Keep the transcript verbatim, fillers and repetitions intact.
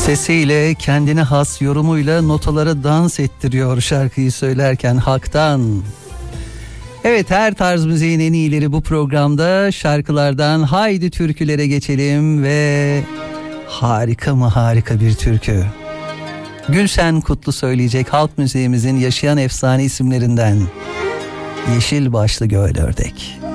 Sesiyle, kendine has yorumuyla notalara dans ettiriyor şarkıyı söylerken Hak'tan. Evet, her tarz müziğin en iyileri bu programda. Şarkılardan haydi türkülere geçelim ve harika mı harika bir türkü. Gülşen Kutlu söyleyecek halk müziğimizin yaşayan efsane isimlerinden. Yeşil başlı göl ördek.